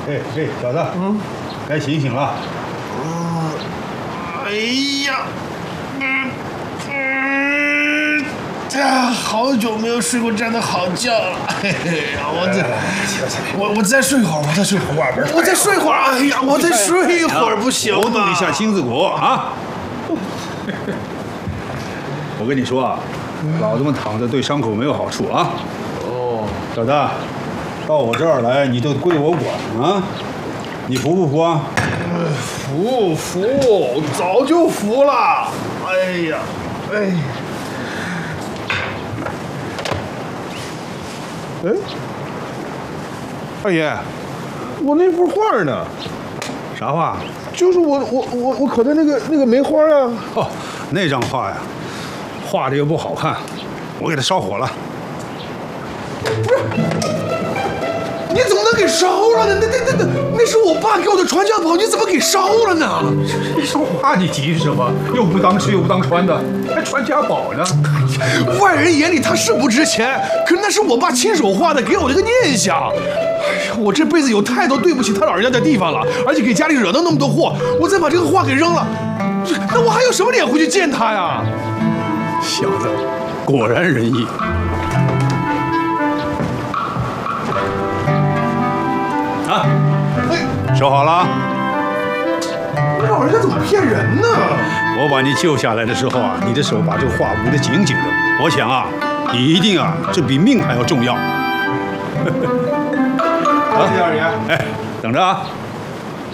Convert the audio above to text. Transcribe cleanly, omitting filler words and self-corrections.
小子，该醒醒了。 哎呀，好久没有睡过这样的好觉了。嘿嘿呀，我再睡会儿，我再睡会儿，我再睡会儿。哎呀，我再睡一会儿不行吗？ 活动一下亲子骨啊！我跟你说啊，老子们躺着对伤口没有好处啊。哦，小子，到我这儿来你就归我管啊，你服不服啊？ 服，早就服了。哎呀，二爷，我那幅画呢？ 啥画？ 就是我可的那个梅花啊。 哦，那张画呀，画的又不好看，我给它烧火了。 不是，你怎么能给烧了呢？那是我爸给我的传家宝，你怎么给烧了呢？ 烧画你急什么？又不当吃又不当穿的，还传家宝呢？ 外人眼里它是不值钱，可是那是我爸亲手画的，给我的一个念想。哎呀，我这辈子有太多对不起他老人家的地方了，而且给家里惹到那么多祸，我再把这个画给扔了，那我还有什么脸回去见他呀？ 小子，果然仁义。啊，收好了。 你老人家怎么骗人呢？ 我把你救下来的时候啊，你的手把这个画捂得紧紧的。我想啊，你一定啊，这比命还要重要。 好，谢谢二爷。 哎，等着啊。